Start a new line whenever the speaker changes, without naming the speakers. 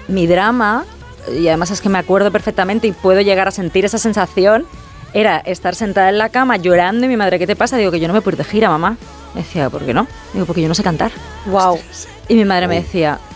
mi drama, y además es que me acuerdo perfectamente y puedo llegar a sentir esa sensación, era estar sentada en la cama llorando y mi madre, ¿qué te pasa? Digo, que yo no me puedo ir de gira, mamá. Me decía, ¿por qué no? Digo, porque yo no sé cantar.
Wow.
Y mi madre me decía,